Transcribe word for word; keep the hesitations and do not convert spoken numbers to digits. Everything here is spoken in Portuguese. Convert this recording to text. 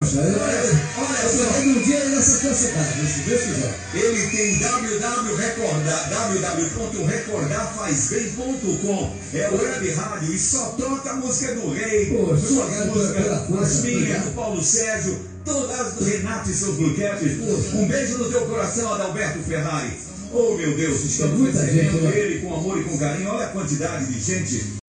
Olha, um dia ele acertou a cidade, se Deus quiser. Ele tem w w w ponto recordar faz bem ponto com. É web rádio e só toca a música do Rei. Pô, suas músicas, as minhas, do do Paulo Sérgio, todas do Renato e seus Bluecaps. Um beijo no teu coração, Adalberto Ferrari. Oh, meu Deus, estamos recebendo ele com amor e com carinho. Olha a quantidade de gente.